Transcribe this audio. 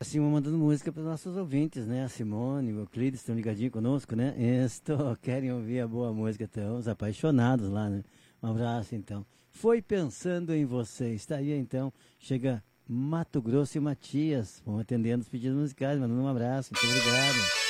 Simone mandando música para os nossos ouvintes, né? A Simone, o Euclides estão ligadinhos conosco, né? Querem ouvir a boa música, estão os apaixonados lá, né? Um abraço, então. Foi pensando em você. Está aí, então. Chega Mato Grosso e Matias. Vão atendendo os pedidos musicais, mandando um abraço. Muito obrigado.